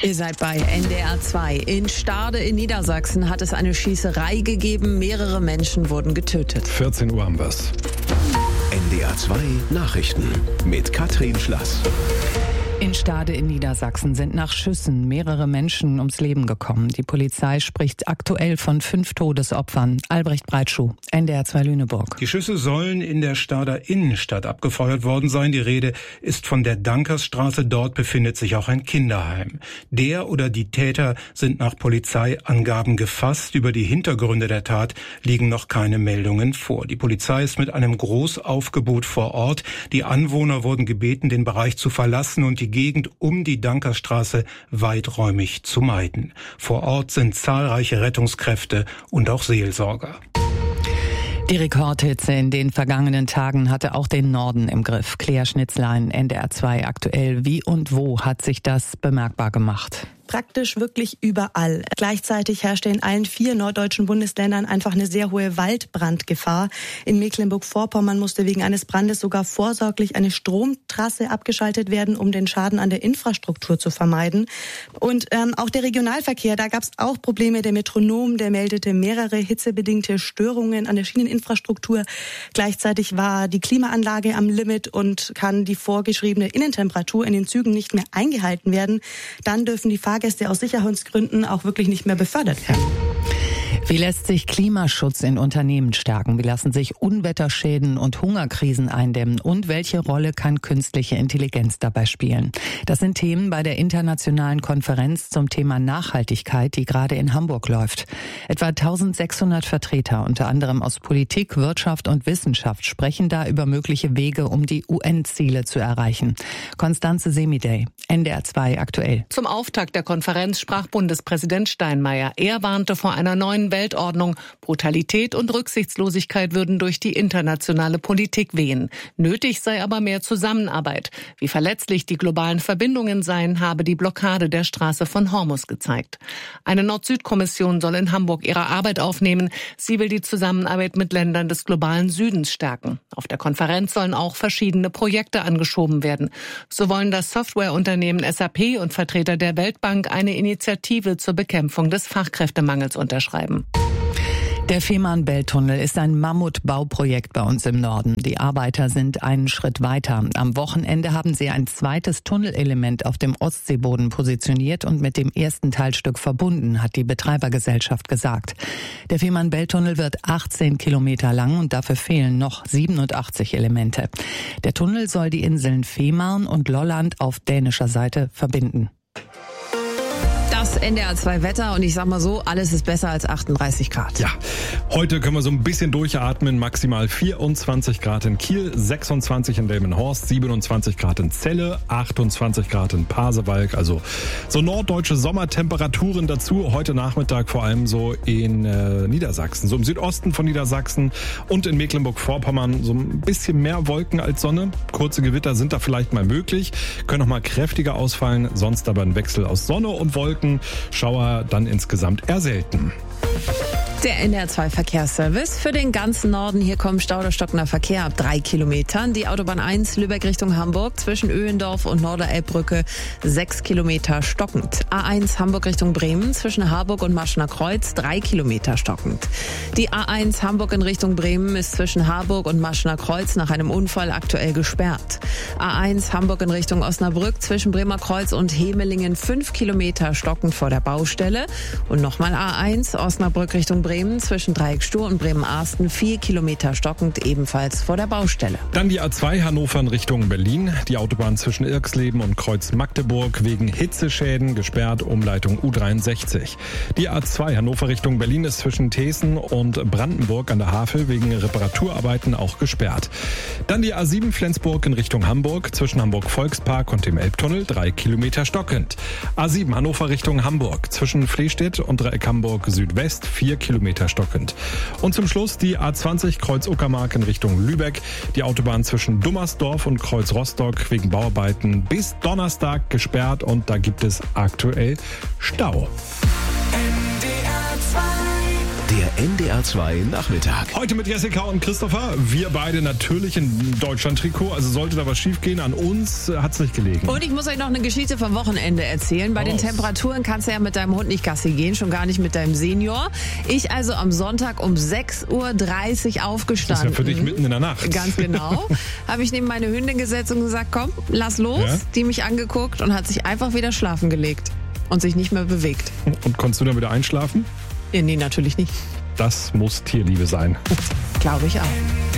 Ihr seid bei NDR 2. In Stade in Niedersachsen hat es eine Schießerei gegeben. Mehrere Menschen wurden getötet. 14 Uhr haben wir's. NDR 2 Nachrichten mit Katrin Schlass. In Stade in Niedersachsen sind nach Schüssen mehrere Menschen ums Leben gekommen. Die Polizei spricht aktuell von 5 Todesopfern. Albrecht Breitschuh, NDR 2 Lüneburg. Die Schüsse sollen in der Stader Innenstadt abgefeuert worden sein. Die Rede ist von der Dankersstraße. Dort befindet sich auch ein Kinderheim. Der oder die Täter sind nach Polizeiangaben gefasst. Über die Hintergründe der Tat liegen noch keine Meldungen vor. Die Polizei ist mit einem Großaufgebot vor Ort. Die Anwohner wurden gebeten, den Bereich zu verlassen und die Gegend um die Dankersstraße weiträumig zu meiden. Vor Ort sind zahlreiche Rettungskräfte und auch Seelsorger. Die Rekordhitze in den vergangenen Tagen hatte auch den Norden im Griff. Claire Schnitzlein, NDR 2 aktuell. Wie und wo hat sich das bemerkbar gemacht? Praktisch wirklich überall. Gleichzeitig herrschte in allen 4 norddeutschen Bundesländern einfach eine sehr hohe Waldbrandgefahr. In Mecklenburg-Vorpommern musste wegen eines Brandes sogar vorsorglich eine Stromtrasse abgeschaltet werden, um den Schaden an der Infrastruktur zu vermeiden. Und auch der Regionalverkehr, da gab es auch Probleme. Der Metronom, der meldete mehrere hitzebedingte Störungen an der Schieneninfrastruktur. Gleichzeitig war die Klimaanlage am Limit und kann die vorgeschriebene Innentemperatur in den Zügen nicht mehr eingehalten werden. Dann dürfen die Fahrgäste aus Sicherheitsgründen auch wirklich nicht mehr befördert werden. Wie lässt sich Klimaschutz in Unternehmen stärken? Wie lassen sich Unwetterschäden und Hungerkrisen eindämmen? Und welche Rolle kann künstliche Intelligenz dabei spielen? Das sind Themen bei der internationalen Konferenz zum Thema Nachhaltigkeit, die gerade in Hamburg läuft. Etwa 1600 Vertreter, unter anderem aus Politik, Wirtschaft und Wissenschaft, sprechen da über mögliche Wege, um die UN-Ziele zu erreichen. Konstanze Semidey, NDR 2 aktuell. Zum Auftakt der Konferenz sprach Bundespräsident Steinmeier. Er warnte vor einer neuen Weltordnung. Brutalität und Rücksichtslosigkeit würden durch die internationale Politik wehen. Nötig sei aber mehr Zusammenarbeit. Wie verletzlich die globalen Verbindungen seien, habe die Blockade der Straße von Hormuz gezeigt. Eine Nord-Süd-Kommission soll in Hamburg ihre Arbeit aufnehmen. Sie will die Zusammenarbeit mit Ländern des globalen Südens stärken. Auf der Konferenz sollen auch verschiedene Projekte angeschoben werden. So wollen das Softwareunternehmen SAP und Vertreter der Weltbank eine Initiative zur Bekämpfung des Fachkräftemangels unterschreiben. Der Fehmarnbelt-Tunnel ist ein Mammutbauprojekt bei uns im Norden. Die Arbeiter sind einen Schritt weiter. Am Wochenende haben sie ein zweites Tunnelelement auf dem Ostseeboden positioniert und mit dem ersten Teilstück verbunden, hat die Betreibergesellschaft gesagt. Der Fehmarnbelt-Tunnel wird 18 Kilometer lang und dafür fehlen noch 87 Elemente. Der Tunnel soll die Inseln Fehmarn und Lolland auf dänischer Seite verbinden. Das NDR 2 Wetter und ich sag mal so, alles ist besser als 38 Grad. Ja, heute können wir so ein bisschen durchatmen. Maximal 24 Grad in Kiel, 26 in Delmenhorst, 27 Grad in Celle, 28 Grad in Pasewalk. Also so norddeutsche Sommertemperaturen dazu. Heute Nachmittag vor allem so in Niedersachsen, so im Südosten von Niedersachsen und in Mecklenburg-Vorpommern so ein bisschen mehr Wolken als Sonne. Kurze Gewitter sind da vielleicht mal möglich, können auch mal kräftiger ausfallen. Sonst aber ein Wechsel aus Sonne und Wolken. Schauer dann insgesamt eher selten. Der NDR 2 Verkehrsservice für den ganzen Norden. Hier kommt Stau oder stockender Verkehr ab 3 Kilometern. Die Autobahn 1 Lübeck Richtung Hamburg zwischen Öhendorf und Norderelbbrücke 6 Kilometer stockend. A1 Hamburg Richtung Bremen zwischen Harburg und Maschener Kreuz 3 Kilometer stockend. Die A1 Hamburg in Richtung Bremen ist zwischen Harburg und Maschener Kreuz nach einem Unfall aktuell gesperrt. A1 Hamburg in Richtung Osnabrück zwischen Bremer Kreuz und Hemelingen 5 Kilometer stockend vor der Baustelle. Und nochmal A1 Osnabrück Richtung Bremen zwischen Dreieckstuhr und Bremen-Arsten 4 Kilometer stockend, ebenfalls vor der Baustelle. Dann die A2 Hannover in Richtung Berlin. Die Autobahn zwischen Irksleben und Kreuz Magdeburg wegen Hitzeschäden gesperrt, Umleitung U63. Die A2 Hannover Richtung Berlin ist zwischen Thesen und Brandenburg an der Havel wegen Reparaturarbeiten auch gesperrt. Dann die A7 Flensburg in Richtung Hamburg zwischen Hamburg-Volkspark und dem Elbtunnel 3 Kilometer stockend. A7 Hannover Richtung Hamburg zwischen Flehstedt und Dreieck Hamburg Südwest 4 Kilometer stockend. Und zum Schluss die A20 Kreuz Uckermark in Richtung Lübeck. Die Autobahn zwischen Dummersdorf und Kreuz Rostock wegen Bauarbeiten bis Donnerstag gesperrt und da gibt es aktuell Stau. Der NDR 2 Nachmittag. Heute mit Jessica und Christopher. Wir beide natürlich in Deutschland-Trikot. Also sollte da was schief gehen, an uns hat es nicht gelegen. Und ich muss euch noch eine Geschichte vom Wochenende erzählen. Bei den Temperaturen kannst du ja mit deinem Hund nicht Gassi gehen, schon gar nicht mit deinem Senior. Ich also am Sonntag um 6.30 Uhr aufgestanden. Das ist ja für dich mitten in der Nacht. Ganz genau. Habe ich neben meine Hündin gesetzt und gesagt, komm, lass los. Ja? Die mich angeguckt und hat sich einfach wieder schlafen gelegt und sich nicht mehr bewegt. Und konntest du dann wieder einschlafen? Nee, natürlich nicht. Das muss Tierliebe sein. Glaube ich auch.